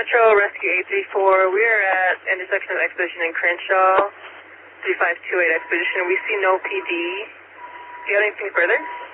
Metro Rescue 834, we are at intersection of Expedition and Crenshaw, 3528 Expedition. We see no PD. Do you have anything further?